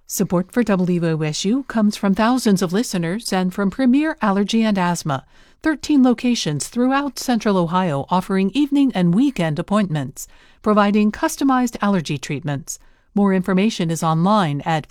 Support for WOSU comes from thousands of listeners and from Premier Allergy and Asthma, 13 locations throughout Central Ohio offering evening and weekend appointments, providing customized allergy treatments. More information is online at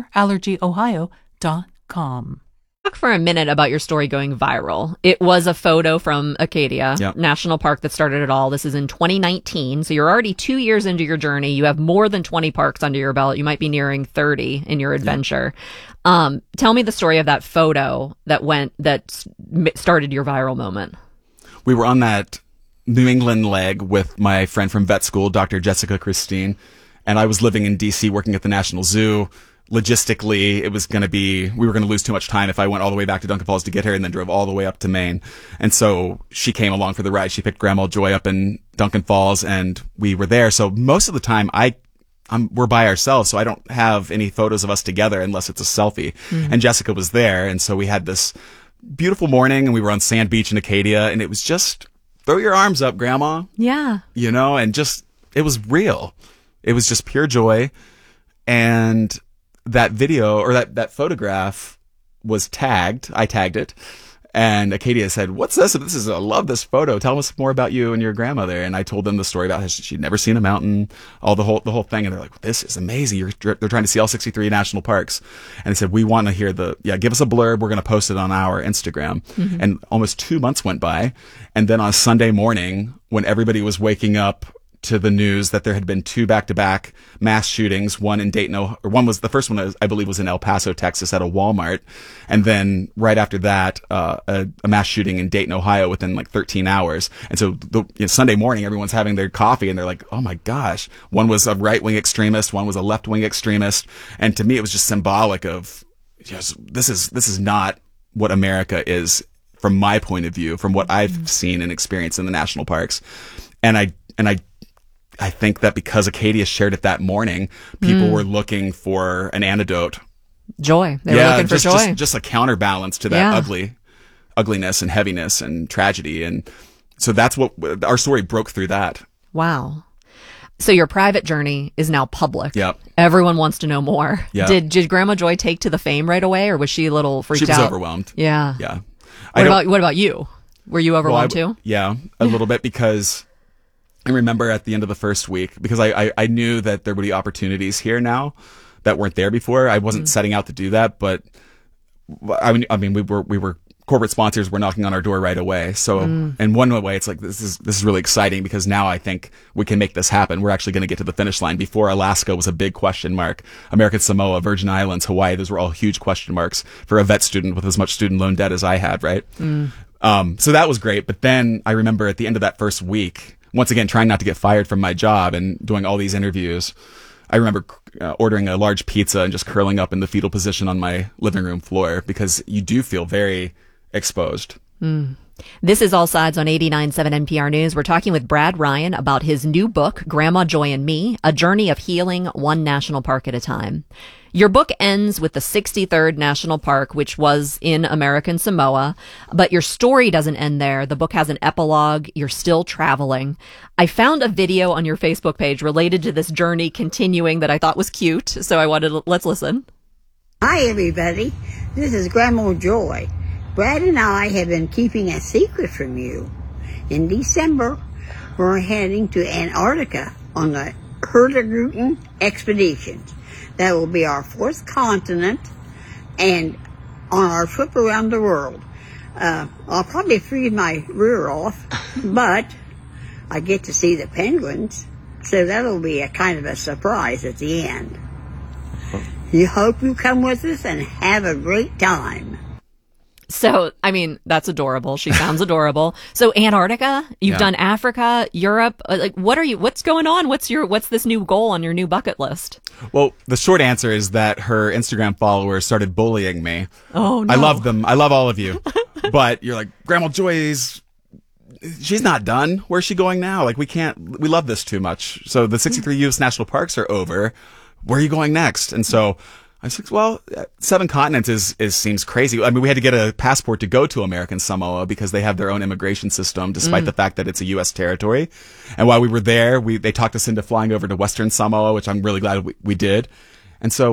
premierallergyohio.com. Talk for a minute about your story going viral. It was a photo from Acadia National Park that started it all. This is in 2019. So you're already 2 years into your journey. You have more than 20 parks under your belt. You might be nearing 30 in your adventure. Tell me the story of that photo that started your viral moment. We were on that New England leg with my friend from vet school, Dr. Jessica Christine, and I was living in DC working at the National Zoo. Logistically, we were going to lose too much time if I went all the way back to Duncan Falls to get her and then drove all the way up to Maine. And so she came along for the ride. She picked Grandma Joy up in Duncan Falls and we were there. So most of the time we're by ourselves. So I don't have any photos of us together unless it's a selfie. Mm-hmm. And Jessica was there. And so we had this beautiful morning and we were on Sand Beach in Acadia and it was just throw your arms up, Grandma. Yeah. And just, it was real. It was just pure joy. And that video or that photograph was tagged. I tagged it. And Acadia said, "What's this? I love this photo. Tell us more about you and your grandmother." And I told them the story about how she'd never seen a mountain, the whole thing. And they're like, "This is amazing. They're trying to see all 63 national parks." And they said, "We want to hear give us a blurb. We're going to post it on our Instagram." Mm-hmm. And almost 2 months went by. And then on a Sunday morning, when everybody was waking up to the news that there had been 2 back-to-back mass shootings, one in Dayton, or the first one I believe was in El Paso, Texas at a Walmart. And then right after that, a mass shooting in Dayton, Ohio within like 13 hours. And so Sunday morning, everyone's having their coffee and they're like, oh my gosh, one was a right-wing extremist, one was a left-wing extremist. And to me, it was just symbolic of this is not what America is from my point of view, from what I've seen and experienced in the national parks. And I think that because Acadia shared it that morning, people were looking for an antidote. Joy. They were looking for joy. Just a counterbalance to that ugliness and heaviness and tragedy. And so that's what our story broke through that. Wow. So your private journey is now public. Yep. Everyone wants to know more. Yep. Did Grandma Joy take to the fame right away or was she a little freaked out? She was overwhelmed. Yeah. Yeah. What about you? Were you overwhelmed too? Yeah, a little bit because I remember at the end of the first week, because I knew that there would be opportunities here now that weren't there before. I wasn't setting out to do that, but I mean, we were corporate sponsors were knocking on our door right away. So in one way, it's like, this is really exciting because now I think we can make this happen. We're actually going to get to the finish line. Before, Alaska was a big question mark. American Samoa, Virgin Islands, Hawaii, those were all huge question marks for a vet student with as much student loan debt as I had, right? So that was great. But then I remember at the end of that first week, once again, trying not to get fired from my job and doing all these interviews, I remember ordering a large pizza and just curling up in the fetal position on my living room floor because you do feel very exposed. This is All Sides on 89.7 NPR News. We're talking with Brad Ryan about his new book, Grandma Joy and Me, A Journey of Healing One National Park at a Time. Your book ends with the 63rd National Park, which was in American Samoa, but your story doesn't end there. The book has an epilogue. You're still traveling. I found a video on your Facebook page related to this journey continuing that I thought was cute, so let's listen. Hi, everybody. This is Grandma Joy. Brad and I have been keeping a secret from you. In December, we're heading to Antarctica on the Hurtigruten expedition. That will be our 4th continent and on our trip around the world. I'll probably freeze my rear off, but I get to see the penguins, so that'll be a kind of a surprise at the end. You hope you come with us and have a great time. So, I mean, that's adorable. She sounds adorable. So Antarctica, you've done Africa, Europe. What's going on? What's this new goal on your new bucket list? Well, the short answer is that her Instagram followers started bullying me. Oh, no. I love them. I love all of you. But you're like, Grandma Joy's, she's not done. Where's she going now? Like, we love this too much. So the 63 U.S. national parks are over. Where are you going next? And so I was like, well, 7 continents seems crazy. I mean, we had to get a passport to go to American Samoa because they have their own immigration system, despite the fact that it's a U.S. territory. And while we were there, they talked us into flying over to Western Samoa, which I'm really glad we did. And so